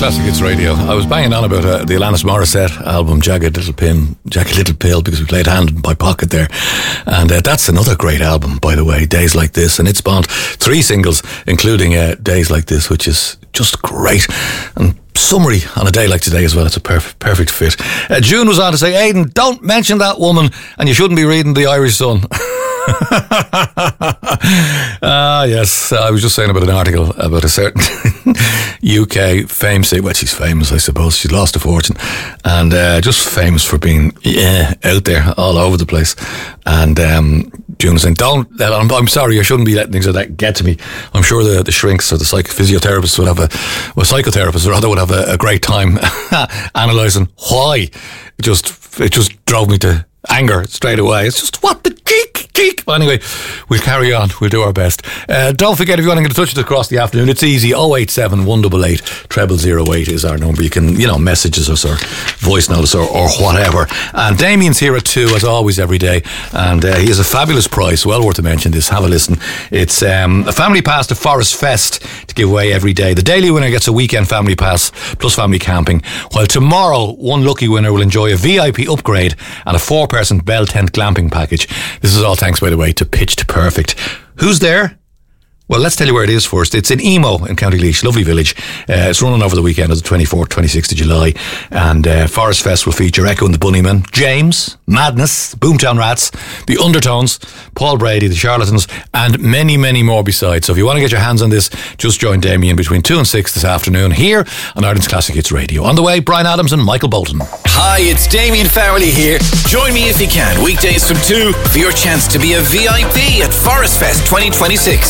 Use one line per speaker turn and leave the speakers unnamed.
Classic Hits Radio. I was banging on about the Alanis Morissette album, Jagged Little Pill, because we played Hand in My Pocket there. And that's another great album, by the way, Days Like This. And it spawned 3 singles, including Days Like This, which is just great. And summary on a day like today as well. It's a perfect fit. June was on to say, Aidan, don't mention that woman, and you shouldn't be reading the Irish Sun. Yes, I was just saying about an article about a certain UK famous, well, she's famous, I suppose. She's lost a fortune and just famous for being out there all over the place. And June was saying, I'm sorry, I shouldn't be letting things like that get to me. I'm sure the shrinks or the physiotherapists would have psychotherapists rather would have a great time analysing why. It just drove me to anger straight away. It's just, what the cheek. But anyway, we'll carry on. We'll do our best. Don't forget, if you want to get in touch with us across the afternoon, it's easy. 087 188 0008 is our number. You can, message us or voice notice or whatever. And Damien's here at 2, as always, every day. And he has a fabulous price. Well worth to mention this. Have a listen. It's a family pass to Forest Fest to give away every day. The daily winner gets a weekend family pass plus family camping. While tomorrow, one lucky winner will enjoy a VIP upgrade and a 4-person Bell Tent glamping package. This is all thanks, by the way, to Pitched Perfect. Who's there? Well, let's tell you where it is first. It's in Emo in County Laois, lovely village. It's running over the weekend of the 24th, 26th of July. And Forest Fest will feature Echo and the Bunnymen, James, Madness, Boomtown Rats, The Undertones, Paul Brady, The Charlatans, and many, many more besides. So if you want to get your hands on this, just join Damien between 2 and 6 this afternoon here on Ireland's Classic Hits Radio. On the way, Brian Adams and Michael Bolton.
Hi, it's Damien Farrelly here. Join me if you can, weekdays from 2 for your chance to be a VIP at Forest Fest 2026.